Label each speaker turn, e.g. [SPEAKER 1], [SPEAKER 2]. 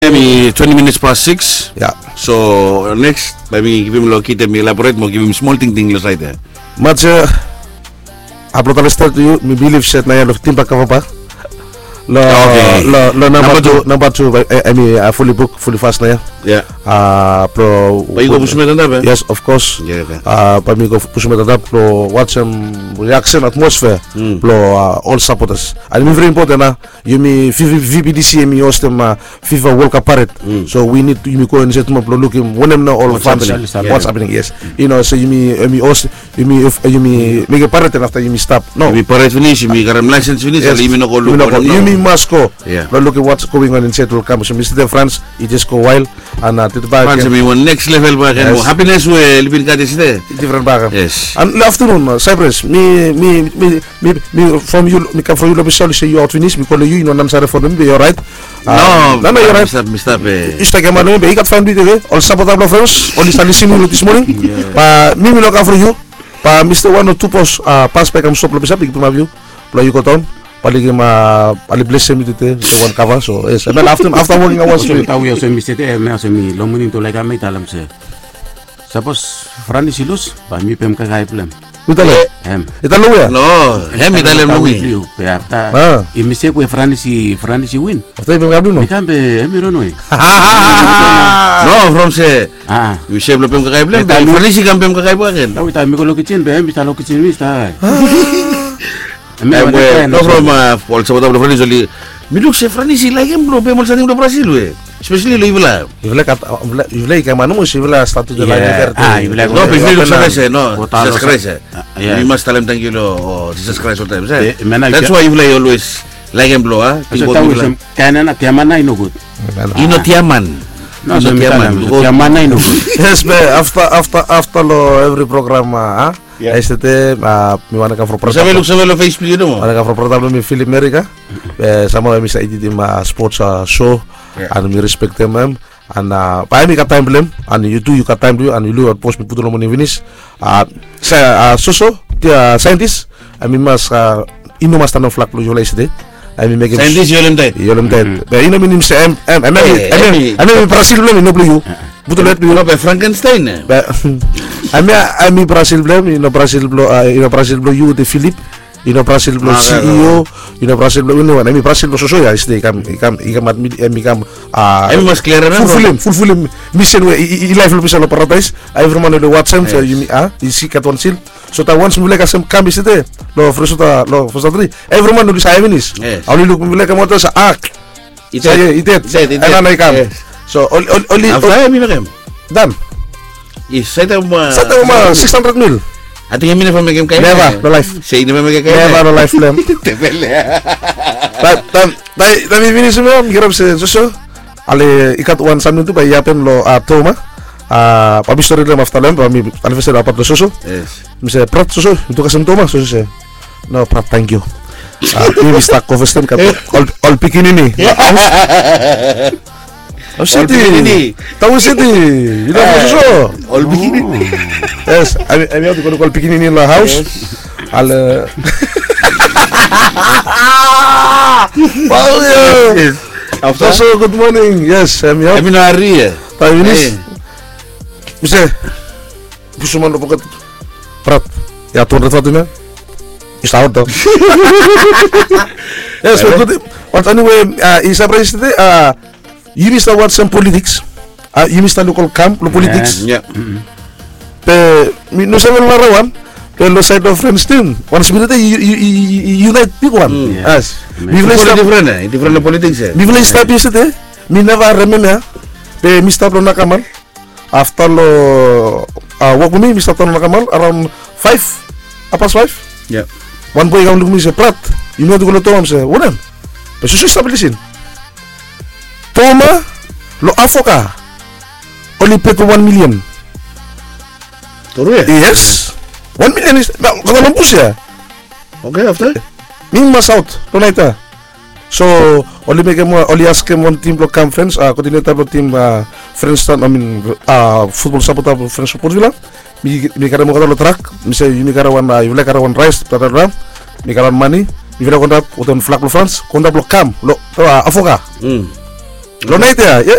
[SPEAKER 1] Maybe 20 minutes past 6.
[SPEAKER 2] Yeah.
[SPEAKER 1] So next, maybe give him kita me elaborate mo, give him small thing right there.
[SPEAKER 2] Much upload a start to you, me believe set na yan of Team Pakavapa. Number two, I mean, fully booked, fully fast na yan.
[SPEAKER 1] Yeah.
[SPEAKER 2] Pro.
[SPEAKER 1] Pago push metadap.
[SPEAKER 2] Yes, of course.
[SPEAKER 1] Yeah, okay.
[SPEAKER 2] Pamigo push metadap. Pro watch reaction atmosphere. Pro all supporters. And it's very important na. You me VPDC me host them FIFA World Cup parade. So we need to you me coincide mo pro looking when them know all fans what's happening. Yes. You know, so you me host you me make a parade after you me stop. No.
[SPEAKER 1] You me parade finish. You me garam license finish.
[SPEAKER 2] Yes.
[SPEAKER 1] You me no go look.
[SPEAKER 2] You me must go.
[SPEAKER 1] Yeah.
[SPEAKER 2] But look at what's going on in Central Campus. So Mr. France, it just go wild. And
[SPEAKER 1] France me one next level back and happiness we living kat is there.
[SPEAKER 2] Different back.
[SPEAKER 1] Yes.
[SPEAKER 2] And afternoon, Cyprus, me from you, me come from you. Let me say you out finish. Me call you. You know, I'm sorry for them. You're right.
[SPEAKER 1] No,
[SPEAKER 2] you're right.
[SPEAKER 1] Mr.
[SPEAKER 2] Instagram, man, you got found video. All support of friends. Only started listening this morning. Me look after you. Mr. 1 or 2 posts. Pass back. I'm so pleased. Big to you. Play you got on. Paling bless me today so one cover so yes and then after working hours
[SPEAKER 3] so tahu ya so mistete me so mi lomunin to like me talam se suppose frani silus pa mi pem ka kai plan
[SPEAKER 2] utale italo ya
[SPEAKER 1] no italem no mi
[SPEAKER 3] pe afta I mi se ko frani si win
[SPEAKER 2] after pem ka no
[SPEAKER 3] kambe mi rono
[SPEAKER 1] no from se mi se pem ka kai plan frani si pem ka kai plan
[SPEAKER 3] tahu ta mi ko lo kitchen be mi ta lo kitchen mi sta
[SPEAKER 1] no from Paul Sabota Bro Friends only me look se Franisi like him bro pe mal saning do Brasil we especially lo Ivla
[SPEAKER 2] que mano mo Ivla status de la libertad
[SPEAKER 1] no pe look se no Jesus Christ we must tell him thank you lo Jesus Christ all time that's why Ivla always like him bro
[SPEAKER 3] kanana tiamana ino good
[SPEAKER 1] ino tiaman
[SPEAKER 3] no so tiamana ino good
[SPEAKER 2] yes be after lo every program este mi wanna come from
[SPEAKER 1] Portugal. Sabelo Facebook no.
[SPEAKER 2] Wanna come from Portugal mi Philip America. Sama mi sa edit sports show and mi respect them and pa mi ka time blame and you got time to and you look post mi puto no money finish. So dia scientist I mean mas ino mas tanong flag lo yola este. I mean make
[SPEAKER 1] scientist yolem tet.
[SPEAKER 2] Be ino minim se mi Brazil blame no blue. Buto let me
[SPEAKER 1] be Frankenstein.
[SPEAKER 2] Ami Brazil blame, Brazil blue you the Philip, Brazil blue CEO, Brazil blue no, ami Brazil blue so ya este kam
[SPEAKER 1] ami mas clear na
[SPEAKER 2] full film mission we live lo pisalo paradise everyone the WhatsApp so you see kat one seal so ta once mulai kasem kam isite lo frusota lo frusatri everyone no sa finish only look mulai kam moto sa ite ana na kam so only dan
[SPEAKER 1] is set up
[SPEAKER 2] 600 mil.
[SPEAKER 1] Ating kami na pamigay kayo.
[SPEAKER 2] Never, no life.
[SPEAKER 1] Say na pamigay kayo.
[SPEAKER 2] Never, no life plan. Tapi finish mo, girap se so. Ale ikat one samin tu ba yapen lo toma. Pabistori lang after lang, pami alfese dapat lo so.
[SPEAKER 1] Yes.
[SPEAKER 2] Mise prat so, itu kasem toma so se. No, prat thank you. Ini stack coverstem kat all pikinini. Oh city, tahu city, you know so.
[SPEAKER 1] All bikini.
[SPEAKER 2] Yes, I have to call bikini in the house. Al. Wow.
[SPEAKER 1] Yes.
[SPEAKER 2] After so good morning. Yes, I'm here.
[SPEAKER 1] I'm in a area.
[SPEAKER 2] Tahu ini. Bisa. Busuman lo pokat. Prat. Ya tuan refatuna. Is out though. Yes, good. But anyway, is a president. You must watch some politics. You must local camp, politics.
[SPEAKER 1] Yeah.
[SPEAKER 2] No seven larawan. Pero side of friends team. Once minute you unite big one. Yes.
[SPEAKER 1] Different politics.
[SPEAKER 2] We will start yesterday. Me never remember. Pe Mr. Blona Kamal. After lo work with me, Mr. Blona Kamal around 5. Apa 5?
[SPEAKER 1] Yeah.
[SPEAKER 2] One boy come look me say Prat. You know to go to him say. What? But so establishing. Toma lo afoka only pay to 1 million.
[SPEAKER 1] Toro ya?
[SPEAKER 2] Yes. 1 million is kalau lempus ya.
[SPEAKER 1] Okay, after.
[SPEAKER 2] Ming mas out tonita. So only make mo only ask him one team lo conference continue table team friends I mean football support friends support villa. Mi kara mo lo track, mi say mi kara one rice tata mi kara money, mi kara kontra uton flag lo France, kontra lo cam lo afoka. Lo naite ya.